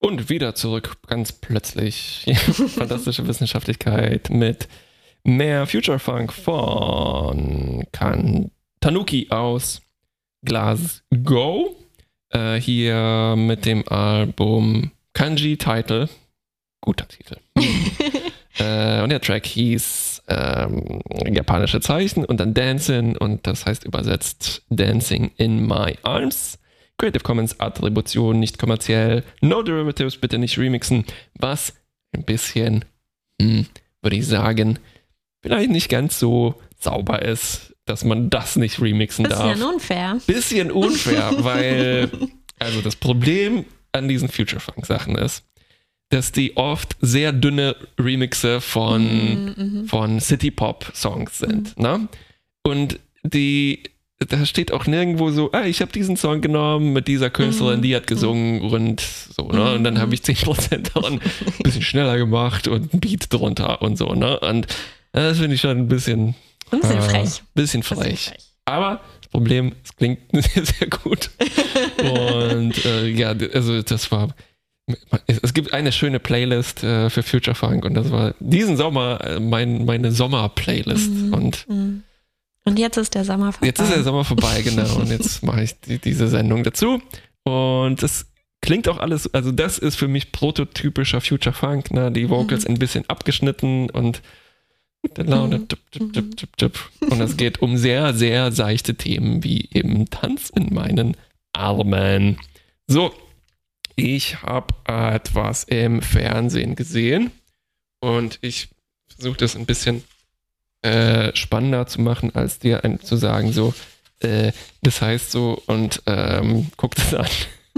Und wieder zurück, ganz plötzlich. Fantastische Wissenschaftlichkeit mit mehr Future Funk von Tanuki aus Glasgow. Hier mit dem Album Kanji Title. Guter Titel. Und der Track hieß japanische Zeichen und dann Dancing und das heißt übersetzt Dancing in My Arms. Creative Commons Attribution, nicht kommerziell, no derivatives, bitte nicht remixen, was ein bisschen, würde ich sagen, vielleicht nicht ganz so sauber ist, dass man das nicht remixen darf. Bisschen unfair, weil also das Problem an diesen Future Funk Sachen ist, dass die oft sehr dünne Remixe von City Pop Songs sind, ne? Und da steht auch nirgendwo so, ich habe diesen Song genommen mit dieser Künstlerin, die hat gesungen und so, ne? Und dann habe ich 10% daran ein bisschen schneller gemacht und ein Beat drunter und so, ne? Und das finde ich schon ein bisschen frech. Aber das Problem, es klingt sehr, sehr gut. Und also das war, es gibt eine schöne Playlist für Future Funk und das war diesen Sommer meine Sommer-Playlist Und jetzt ist der Sommer vorbei. Genau. Und jetzt mache ich diese Sendung dazu. Und das klingt auch alles, also das ist für mich prototypischer Future Funk, ne? Die Vocals ein bisschen abgeschnitten und gute Laune. Und es geht um sehr, sehr seichte Themen, wie eben Tanz in meinen Armen. So, ich habe etwas im Fernsehen gesehen und ich versuche das ein bisschen spannender zu machen, als dir zu sagen, so, das heißt so und guck das an.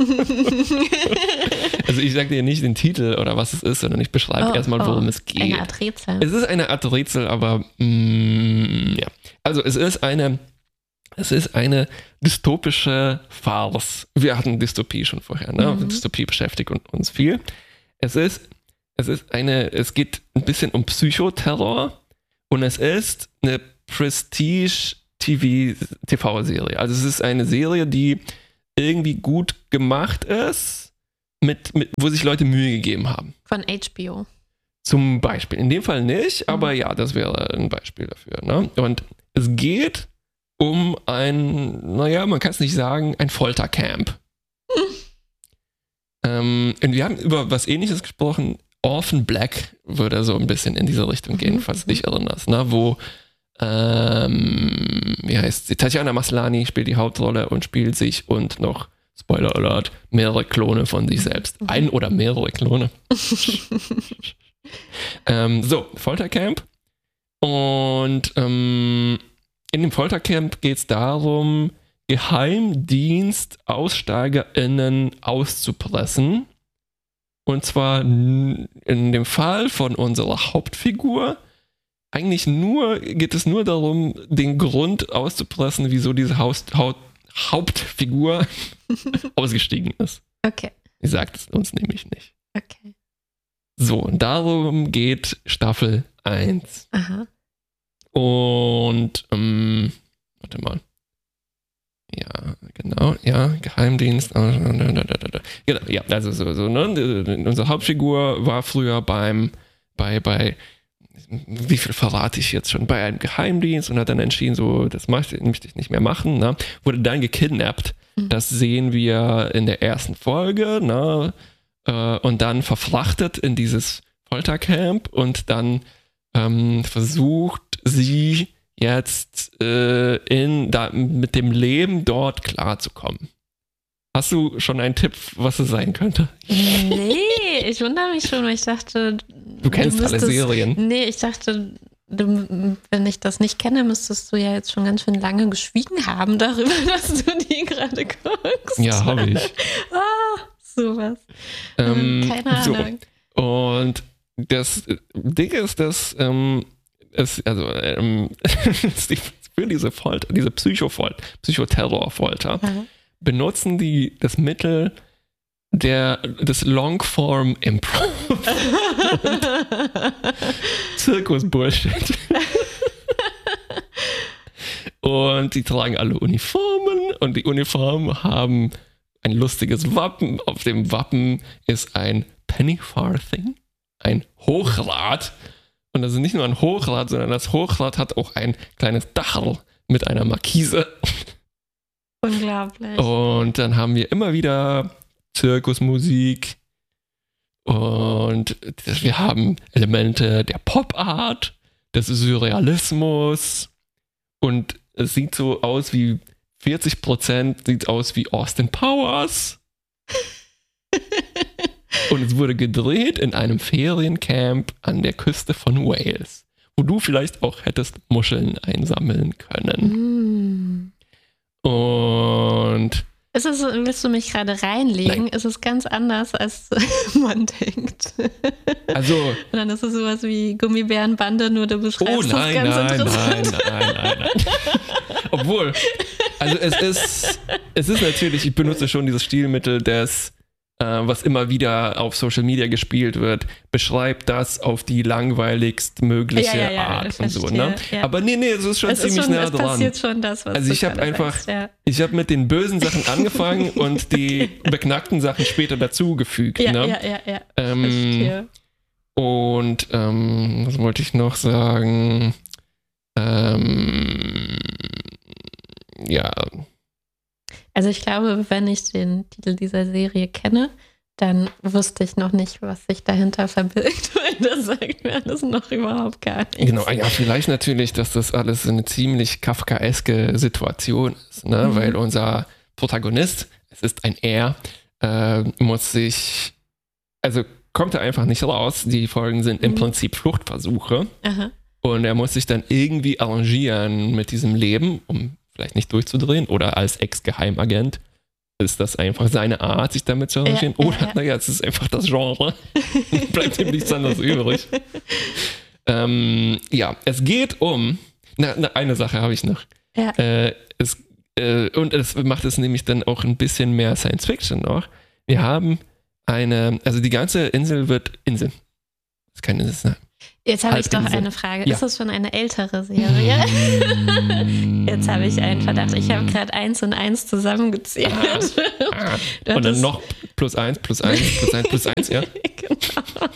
Also ich sage dir nicht den Titel oder was es ist, sondern ich beschreibe erstmal, worum es geht. Eine Art Rätsel. Es ist eine Art Rätsel, aber ja. Also es ist eine dystopische Farce. Wir hatten Dystopie schon vorher, ne? Dystopie beschäftigt uns viel. Es geht ein bisschen um Psychoterror. Und es ist eine Prestige-TV-Serie. Also es ist eine Serie, die irgendwie gut gemacht ist, wo sich Leute Mühe gegeben haben. Von HBO. Zum Beispiel. In dem Fall nicht, aber ja, das wäre ein Beispiel dafür. Ne? Und es geht um man kann es nicht sagen, ein Foltercamp. Und wir haben über was Ähnliches gesprochen. Orphan Black würde so ein bisschen in diese Richtung gehen, falls du dich erinnerst, ne? Wo, wie heißt sie? Tatjana Maslany spielt die Hauptrolle und spielt sich und noch, Spoiler Alert, mehrere Klone von sich selbst. Ein oder mehrere Klone. So, Foltercamp. Und in dem Foltercamp geht es darum, GeheimdienstaussteigerInnen auszupressen. Und zwar in dem Fall von unserer Hauptfigur geht es nur darum, den Grund auszupressen, wieso diese Hauptfigur ausgestiegen ist. Okay. Sie sagt es uns nämlich nicht. Okay. So, und darum geht Staffel 1. Aha. Und, warte mal. Ja, genau, ja, Geheimdienst. Genau, ja, also so, ne? Unsere Hauptfigur war früher bei wie viel verrate ich jetzt schon, bei einem Geheimdienst und hat dann entschieden, so, das möchte ich nicht mehr machen, ne? Wurde dann gekidnappt. Das sehen wir in der ersten Folge, ne? Und dann verfrachtet in dieses Foltercamp und dann versucht sie jetzt mit dem Leben dort klarzukommen. Hast du schon einen Tipp, was es sein könnte? Nee, ich wundere mich schon, weil ich dachte... Du kennst alle Serien. Nee, ich dachte, wenn ich das nicht kenne, müsstest du ja jetzt schon ganz schön lange geschwiegen haben darüber, dass du die gerade guckst. Ja, habe ich. Sowas. Keine Ahnung. So. Und das Ding ist, dass für diese Folter, diese Psychoterrorfolter, benutzen die das Mittel des Longform Improv. Zirkus-Bullshit. Und die tragen alle Uniformen und die Uniformen haben ein lustiges Wappen. Auf dem Wappen ist ein Penny Farthing, ein Hochrad. Und das ist nicht nur ein Hochrad, sondern das Hochrad hat auch ein kleines Dachel mit einer Markise. Unglaublich. Und dann haben wir immer wieder Zirkusmusik und wir haben Elemente der Pop-Art, des Surrealismus und es sieht so aus wie 40% sieht aus wie Austin Powers. Und es wurde gedreht in einem Feriencamp an der Küste von Wales, wo du vielleicht auch hättest Muscheln einsammeln können. Und willst du mich gerade reinlegen? Nein. Ist es ganz anders, als man denkt. Also. Und dann ist es sowas wie Gummibärenbande, nur du beschreibst das ganz interessant. Nein. Obwohl, also es ist natürlich, ich benutze schon dieses Stilmittel des was immer wieder auf Social Media gespielt wird, beschreibt das auf die langweiligst mögliche Art und so, ne? Ja. Aber nee, es ist schon ziemlich nah dran. Es passiert schon das, was also ich habe einfach, ich habe mit den bösen Sachen angefangen und die beknackten Sachen später dazugefügt, ne? Ja. Und was wollte ich noch sagen? Ja. Also ich glaube, wenn ich den Titel dieser Serie kenne, dann wusste ich noch nicht, was sich dahinter verbirgt, weil das sagt mir alles noch überhaupt gar nichts. Genau, ja, vielleicht natürlich, dass das alles eine ziemlich kafkaeske Situation ist, ne? Weil unser Protagonist, es ist ein Er, muss sich, also kommt er einfach nicht raus, die Folgen sind im Prinzip Fluchtversuche. Aha. Und er muss sich dann irgendwie arrangieren mit diesem Leben, um vielleicht nicht durchzudrehen oder als Ex-Geheimagent ist das einfach seine Art, sich damit zu arrangieren. Oder, naja, es ist einfach das Genre. Bleibt ihm nichts anderes übrig. Ja, es geht um, eine Sache habe ich noch. Ja. Und es macht es nämlich dann auch ein bisschen mehr Science-Fiction noch. Wir haben also die ganze Insel wird Insel. Das ist keine Insel. Jetzt habe ich doch eine Frage. Ja. Ist das schon eine ältere Serie? Jetzt habe ich einen Verdacht. Ich habe gerade 1 und 1 zusammengezählt. Und dann noch +1, +1, +1, +1, ja? Genau.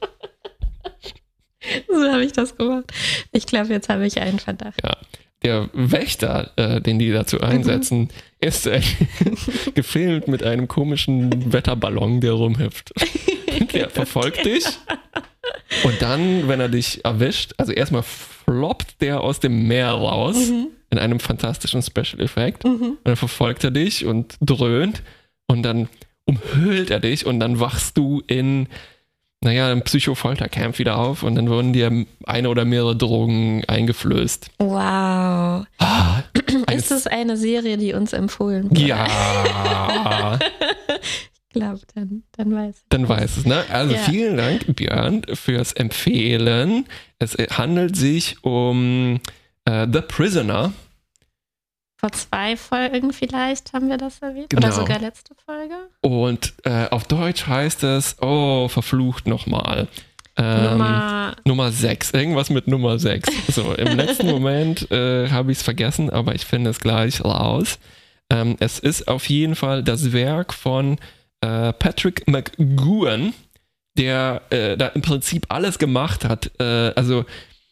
So habe ich das gemacht. Ich glaube, jetzt habe ich einen Verdacht. Ja. Der Wächter, den die dazu einsetzen, ist gefilmt mit einem komischen Wetterballon, der rumhüpft. Der verfolgt dich. Und dann, wenn er dich erwischt, also erstmal floppt der aus dem Meer raus in einem fantastischen Special Effekt. Und dann verfolgt er dich und dröhnt und dann umhüllt er dich und dann wachst du in, einem Psycho-Folter-Camp wieder auf und dann wurden dir eine oder mehrere Drogen eingeflößt. Wow. Ist es eine Serie, die uns empfohlen wird? Ja. Ich glaube, dann weiß ich. Dann weiß es, ne? Also vielen Dank, Björn, fürs Empfehlen. Es handelt sich um The Prisoner. Vor 2 Folgen vielleicht haben wir das erwähnt. Genau. Oder sogar letzte Folge. Und auf Deutsch heißt es, verflucht nochmal. Nummer 6. Irgendwas mit Nummer 6. So, im letzten Moment habe ich es vergessen, aber ich finde es gleich raus. Es ist auf jeden Fall das Werk von Patrick McGoohan, der da im Prinzip alles gemacht hat. Also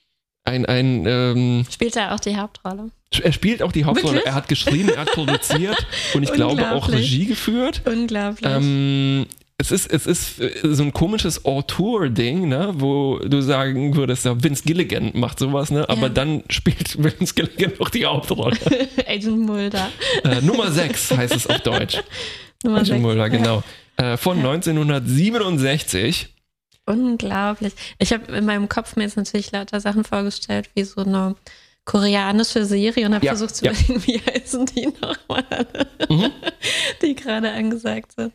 spielt er auch die Hauptrolle? Er spielt auch die Hauptrolle. Wirklich? Er hat geschrieben, er hat produziert und ich glaube auch Regie geführt. Unglaublich. Es ist so ein komisches Auteur-Ding, ne, wo du sagen würdest, ja, Vince Gilligan macht sowas, ne, aber dann spielt Vince Gilligan auch die Hauptrolle. Agent Mulder. Nummer 6 heißt es auf Deutsch. Nummer 6. Mulder, genau. Von 1967. Unglaublich. Ich habe in meinem Kopf mir jetzt natürlich lauter Sachen vorgestellt, wie so eine koreanische Serie und habe versucht zu überlegen, wie heißen die nochmal, die gerade angesagt sind.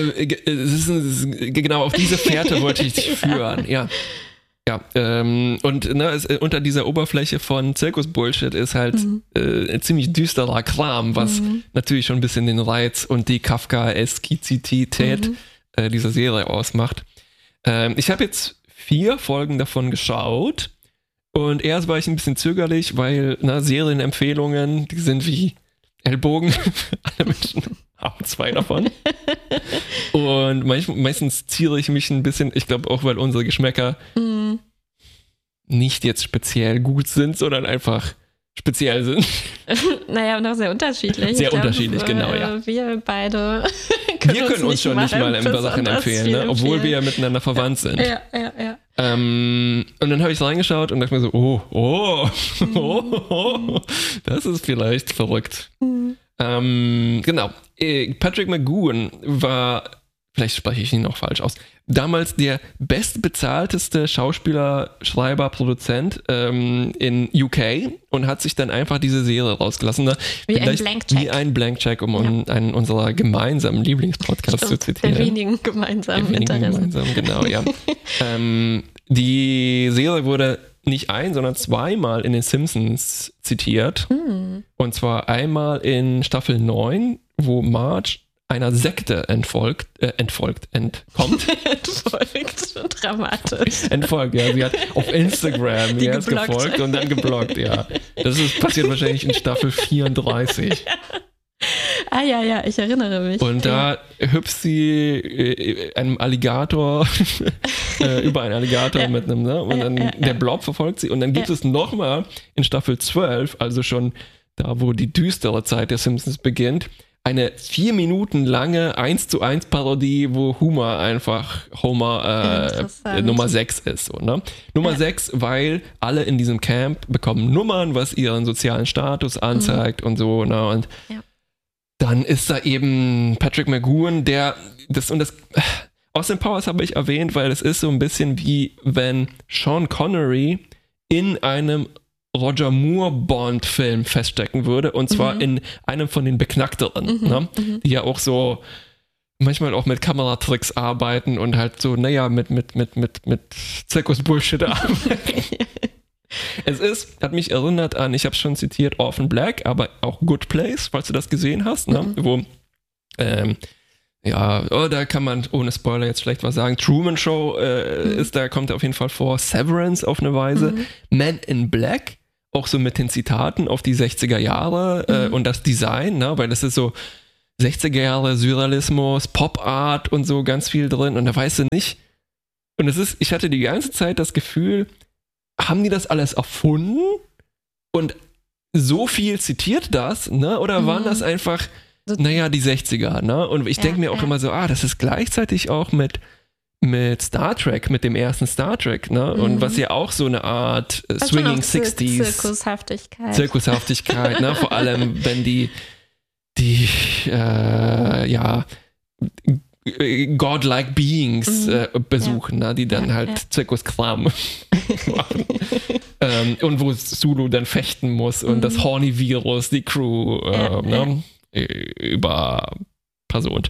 Genau, auf diese Fährte wollte ich dich führen, ja. Und unter dieser Oberfläche von Zirkus-Bullshit ist halt ein ziemlich düsterer Kram, was natürlich schon ein bisschen den Reiz und die Kafka-Eskizität dieser Serie ausmacht. Ich habe jetzt 4 Folgen davon geschaut und erst war ich ein bisschen zögerlich, weil Serienempfehlungen, die sind wie Ellbogen. Alle Menschen haben 2 davon. Und meistens ziere ich mich ein bisschen, ich glaube auch, weil unsere Geschmäcker nicht jetzt speziell gut sind, sondern einfach speziell sind. Naja, und auch sehr unterschiedlich. Sehr unterschiedlich, genau, ja. Wir beide können uns schon nicht mal Sachen empfehlen, ne? Obwohl wir ja miteinander verwandt sind. Ja. Und dann habe ich reingeschaut und dachte mir so, das ist vielleicht verrückt. Genau. Patrick McGoohan war, vielleicht spreche ich ihn noch falsch aus, damals der bestbezahlteste Schauspieler, Schreiber, Produzent in UK und hat sich dann einfach diese Serie rausgelassen. Ne? Wie ein Blank Check, um einen unserer gemeinsamen Lieblingspodcasts zu zitieren. Der wenigen gemeinsamen Interessen. Genau, ja. Die Serie wurde nicht sondern 2-mal in den Simpsons zitiert. Und zwar einmal in Staffel 9, wo Marge einer Sekte entkommt. Dramatisch. Entfolgt, ja. Sie hat auf Instagram jetzt gefolgt und dann geblockt, ja. Das passiert wahrscheinlich in Staffel 34. Ja, ich erinnere mich. Und da hüpft sie einem Alligator, über einen Alligator mit einem, ne? Und dann der Blob verfolgt sie. Und dann gibt es nochmal in Staffel 12, also schon da, wo die düstere Zeit der Simpsons beginnt, eine 4 Minuten lange 1:1 Parodie, wo Homer Nummer 6 ist. So, ne? Nummer 6, weil alle in diesem Camp bekommen Nummern, was ihren sozialen Status anzeigt und so. Ne? Und dann ist da eben Patrick McGoohan, Austin Powers habe ich erwähnt, weil es ist so ein bisschen wie wenn Sean Connery in einem Roger Moore Bond-Film feststecken würde, und zwar in einem von den beknackteren, ne? Die ja auch so manchmal auch mit Kameratricks arbeiten und halt so, mit Zirkus-Bullshit arbeiten. Hat mich erinnert an, ich habe schon zitiert, Orphan Black, aber auch Good Place, falls du das gesehen hast, ne? Wo da kann man ohne Spoiler jetzt schlecht was sagen. Truman Show kommt auf jeden Fall vor. Severance auf eine Weise. Men in Black, auch so mit den Zitaten auf die 60er Jahre und das Design, ne? Weil das ist so 60er Jahre Surrealismus, Pop Art und so ganz viel drin und da weißt du nicht. Und ich hatte die ganze Zeit das Gefühl, haben die das alles erfunden und so viel zitiert das, ne? Oder waren das einfach die 60er, ne? Und ich denke mir auch immer so, das ist gleichzeitig auch mit Star Trek, mit dem ersten Star Trek, ne? Und was ja auch so eine Art Swinging 60s. Zirkushaftigkeit, ne? Vor allem, wenn die godlike Beings besuchen, ne? Die dann Zirkuskram machen. Und wo Sulu dann fechten muss und das Horny-Virus, die Crew, ne? Überpersont.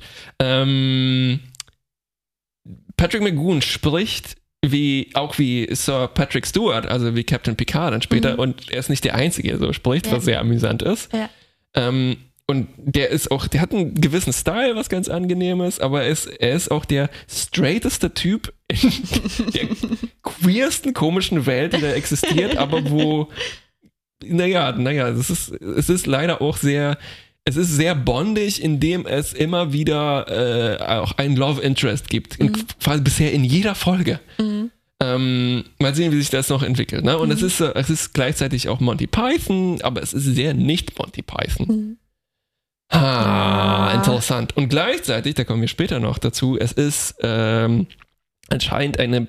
Patrick McGoohan spricht wie Sir Patrick Stewart, also wie Captain Picard dann später, und er ist nicht der Einzige, der so spricht, was sehr amüsant ist. Und der hat einen gewissen Style, was ganz angenehm ist, aber er ist auch der straighteste Typ in der queersten, komischen Welt, die da existiert, aber wo, es ist leider auch sehr. Es ist sehr bondig, indem es immer wieder auch einen Love Interest gibt. Quasi bisher in jeder Folge. Mal sehen, wie sich das noch entwickelt. Ne? Und es ist gleichzeitig auch Monty Python, aber es ist sehr nicht Monty Python. Interessant. Und gleichzeitig, da kommen wir später noch dazu, es ist anscheinend ein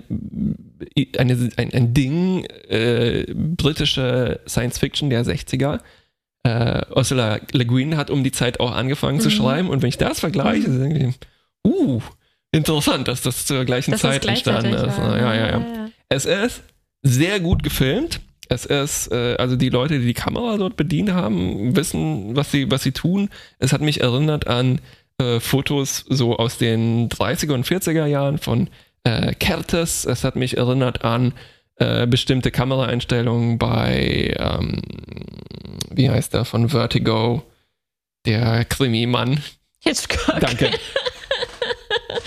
Ding, britische Science Fiction der 60er. Ursula Le Guin hat um die Zeit auch angefangen zu schreiben, und wenn ich das vergleiche, dann denke ich, interessant, dass das zur gleichen Zeit entstanden ist. Ja. Es ist sehr gut gefilmt. Es ist, also die Leute, die Kamera dort bedient haben, wissen, was sie tun. Es hat mich erinnert an Fotos so aus den 30er und 40er Jahren von Curtis. Es hat mich erinnert an bestimmte Kameraeinstellungen bei, wie heißt der, von Vertigo, der Krimi-Mann. Hitchcock. Danke.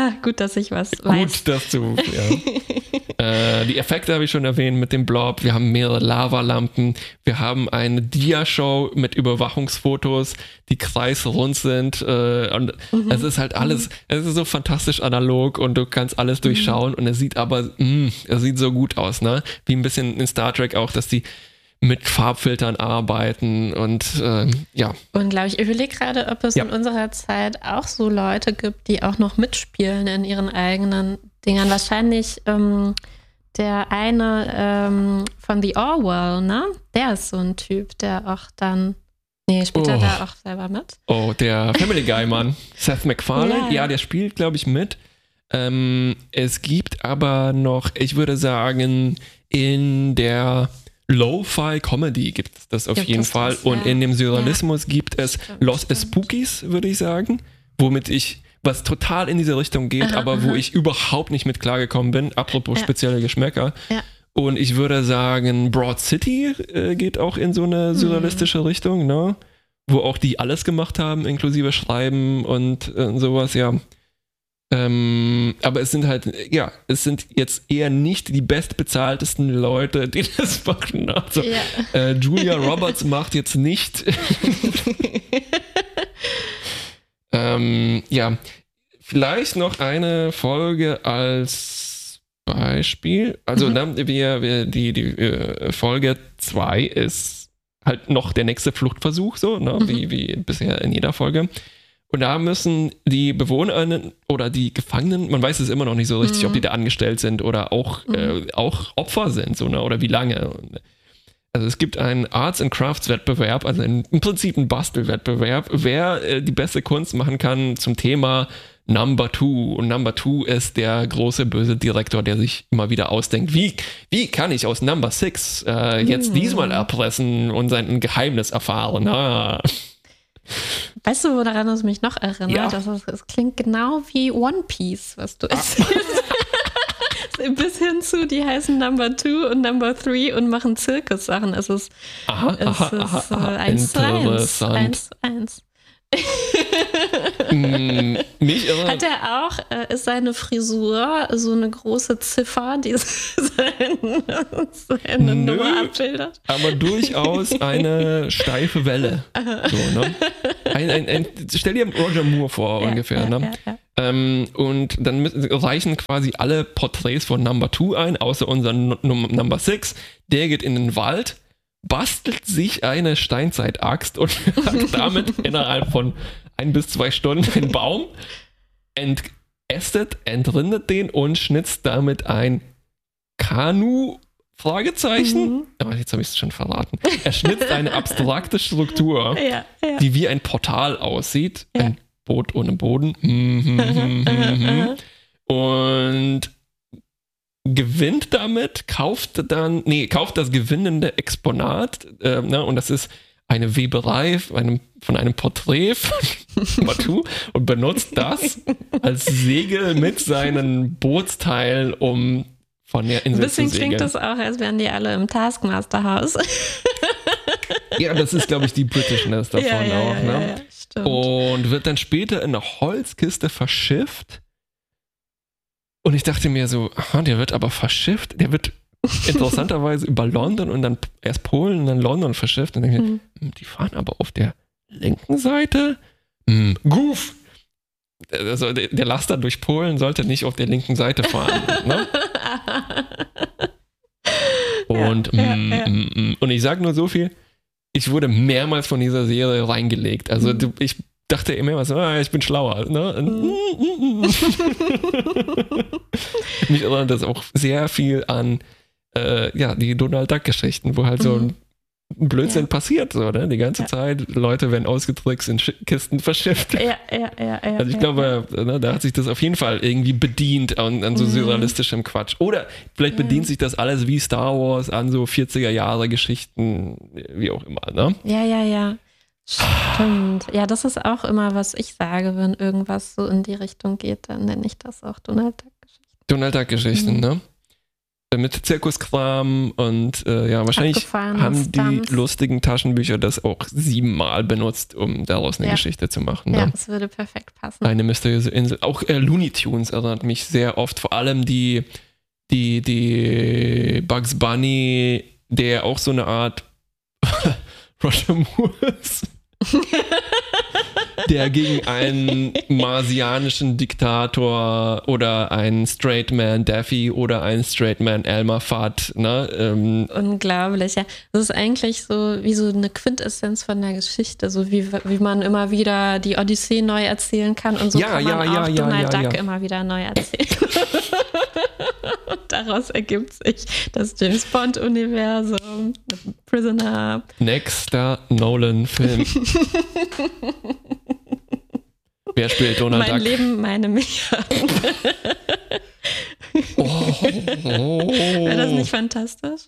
gut, dass ich was weiß. Gut, dass du, die Effekte habe ich schon erwähnt mit dem Blob. Wir haben mehrere Lavalampen. Wir haben eine Dia-Show mit Überwachungsfotos, die kreisrund sind. Und es ist halt alles, es ist so fantastisch analog und du kannst alles durchschauen und es sieht aber, es sieht so gut aus, ne? Wie ein bisschen in Star Trek auch, dass die mit Farbfiltern arbeiten und ja. Und glaube ich überlege gerade, ob es in unserer Zeit auch so Leute gibt, die auch noch mitspielen in ihren eigenen Dingern. Wahrscheinlich der eine von The Orwell, ne? Der ist so ein Typ, der auch dann, spielt er da auch selber mit? Oh, der Family Guy-Mann, Seth MacFarlane, ja, der spielt, glaube ich, mit. Es gibt aber noch, ich würde sagen, in der Lo-Fi-Comedy gibt es das auf jeden Fall. Und in dem Surrealismus gibt es Los Spookies, würde ich sagen, was total in diese Richtung geht, aber wo ich überhaupt nicht mit klargekommen bin, apropos spezielle Geschmäcker. Ja. Und ich würde sagen, Broad City geht auch in so eine surrealistische Richtung, ne? Wo auch die alles gemacht haben, inklusive Schreiben und sowas, ja. Aber es sind halt, es sind jetzt eher nicht die bestbezahltesten Leute, die das machen. Also Julia Roberts macht jetzt nicht vielleicht noch eine Folge als Beispiel. Also die Folge 2 ist halt noch der nächste Fluchtversuch, so, ne? Wie bisher in jeder Folge. Und da müssen die BewohnerInnen oder die Gefangenen, man weiß es immer noch nicht so richtig, ob die da angestellt sind oder auch Opfer sind, so, ne? Oder wie lange. Also es gibt einen Arts and Crafts Wettbewerb, also im Prinzip einen Bastelwettbewerb, wer die beste Kunst machen kann zum Thema Number 2. Und Number 2 ist der große böse Direktor, der sich immer wieder ausdenkt, wie kann ich aus Number 6 jetzt diesmal erpressen und sein Geheimnis erfahren. Weißt du, woran es mich noch erinnert? Ja. Es klingt genau wie One Piece, was du erzählst. Bis hin zu, die heißen Number 2 und Number 3 und machen Zirkussachen. Es ist 1 zu 1. Hat er auch, ist seine Frisur so eine große Ziffer, die seine Nummer abbildet? Aber durchaus eine steife Welle. So, ne? Stell dir Roger Moore vor, ungefähr. Ne? Und dann reichen quasi alle Porträts von Number 2 ein, außer unser Number 6. Der geht in den Wald, bastelt sich eine Steinzeitaxt und hackt damit innerhalb von 1 bis 2 Stunden den Baum, entrindet den und schnitzt damit ein Kanu, Fragezeichen. Aber jetzt habe ich es schon verraten. Er schnitzt eine abstrakte Struktur, die wie ein Portal aussieht. Ein Boot ohne Boden. Und gewinnt damit, kauft das gewinnende Exponat, und das ist eine Weberei von einem Porträt von Batu und benutzt das als Segel mit seinen Bootsteilen, um von der Insel zu segeln. Ein bisschen klingt das auch, als wären die alle im Taskmaster-Haus. Ja, das ist, glaube ich, die Britishness davon auch. Ne? Ja, stimmt. Und wird dann später in einer Holzkiste verschifft. Und ich dachte mir so, der wird aber verschifft. Der wird interessanterweise über London und dann erst Polen und dann London verschifft. Und dann denke ich, die fahren aber auf der linken Seite. Goof! Also der Laster durch Polen sollte nicht auf der linken Seite fahren. Ne? Und, und ich sage nur so viel, ich wurde mehrmals von dieser Serie reingelegt. Also ich dachte immer so, ich bin schlauer. Ne? Mich erinnert das auch sehr viel an die Donald Duck-Geschichten, wo halt so ein Blödsinn passiert, so, ne? Die ganze Zeit, Leute werden ausgetrickst, in Kisten verschifft. Also ich glaube, da hat sich das auf jeden Fall irgendwie bedient an so surrealistischem Quatsch. Oder vielleicht bedient sich das alles wie Star Wars an so 40er-Jahre-Geschichten, wie auch immer, ne? Ja. Stimmt. Ja, das ist auch immer, was ich sage, wenn irgendwas so in die Richtung geht, dann nenne ich das auch Donald Duck-Geschichten. Donald Duck-Geschichten, ne? mit Zirkuskram und wahrscheinlich haben die lustigen Taschenbücher das auch 7-mal benutzt, um daraus eine Geschichte zu machen. Ja, ne? das würde perfekt passen. Eine mysteriöse Insel. Auch Looney Tunes erinnert mich sehr oft, vor allem die Bugs Bunny, der auch so eine Art Roger Moore ist. Der gegen einen marsianischen Diktator oder einen Straight Man Daffy oder einen Straight Man Elmer Fudd. Ne? Unglaublich, ja. Das ist eigentlich so wie so eine Quintessenz von der Geschichte, so wie man immer wieder die Odyssee neu erzählen kann und so kann man auch Donald Duck immer wieder neu erzählen. Und daraus ergibt sich das James Bond-Universum, Prisoner. Nächster Nolan-Film. Wer spielt Donald Duck? Mein Leben, meine Milliarden. Wäre das nicht fantastisch?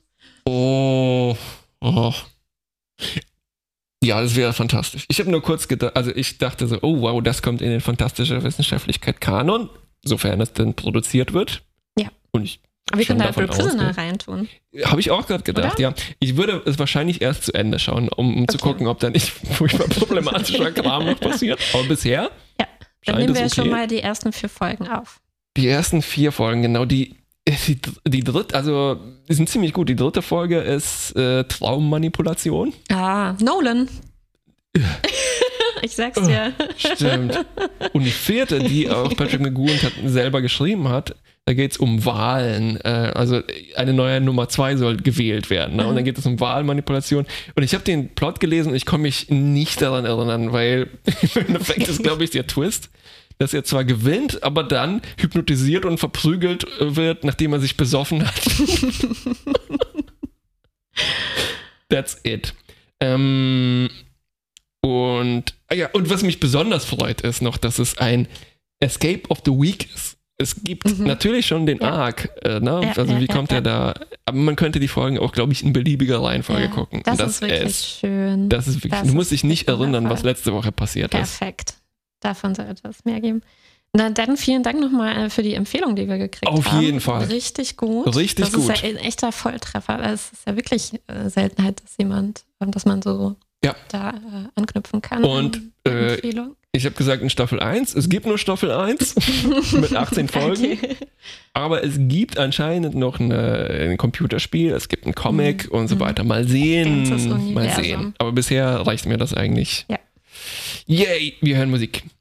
Ja, das wäre fantastisch. Ich habe nur kurz gedacht, also ich dachte so, oh wow, das kommt in den fantastische Wissenschaftlichkeit Kanon, sofern es denn produziert wird. Ja. Und aber wir können da Prisoner reintun. Habe ich auch gerade gedacht, oder? Ja. Ich würde es wahrscheinlich erst zu Ende schauen, um zu gucken, ob da nicht furchtbar problematischer Kram noch passiert. Aber bisher. Ja, dann nehmen wir schon mal die ersten 4 Folgen auf. Die ersten 4 Folgen, genau. Die dritte, also die sind ziemlich gut. Die dritte Folge ist Traummanipulation. Ah, Nolan. Ich sag's dir. Stimmt. Und die 4., die auch Patrick McGowan selber geschrieben hat, da geht es um Wahlen. Also eine neue Nummer 2 soll gewählt werden. Ne? Und dann geht es um Wahlmanipulation. Und ich habe den Plot gelesen und ich kann mich nicht daran erinnern, weil im Endeffekt ist, glaube ich, der Twist, dass er zwar gewinnt, aber dann hypnotisiert und verprügelt wird, nachdem er sich besoffen hat. That's it. Und was mich besonders freut, ist noch, dass es ein Escape of the Week ist. Es gibt natürlich schon den Arc, ne? Also wie kommt er da? Aber man könnte die Folgen auch, glaube ich, in beliebiger Reihenfolge gucken. Das ist wirklich schön. Das ist wirklich, du musst dich nicht erinnern, was letzte Woche passiert ist. Perfekt. Davon sollte es mehr geben. Na, dann vielen Dank nochmal für die Empfehlung, die wir gekriegt haben. Auf jeden Fall. Richtig gut. Richtig gut. Das ist ja ein echter Volltreffer. Es ist ja wirklich Seltenheit, dass man so da anknüpfen kann. Und Empfehlung. Ich habe gesagt in Staffel 1, es gibt nur Staffel 1 mit 18 Folgen, aber es gibt anscheinend noch ein Computerspiel, es gibt einen Comic und so weiter. Mal sehen. Aber bisher reicht mir das eigentlich. Ja. Yay, wir hören Musik.